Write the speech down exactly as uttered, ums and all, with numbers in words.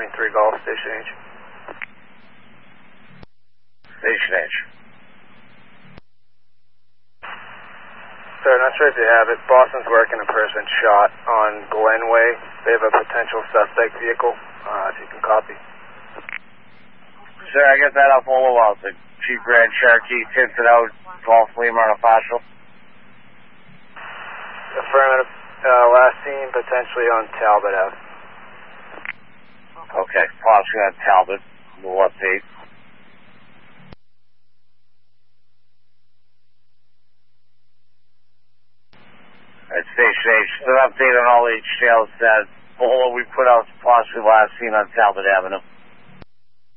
nine three Golf, Station H. Station H. Sir, not sure if you have it. Boston's working a person shot on Glenway. They have a potential suspect vehicle, uh, if you can copy. Sir, I get that up all over. The Jeep Grand Cherokee tinted out, Golf Lima on a partial. Affirmative. Uh, last seen potentially on Talbot Ave. Okay, possibly on Talbot. We'll update. At Station H, an update on all H T Ls that Bolo we put out possibly last seen on Talbot Avenue.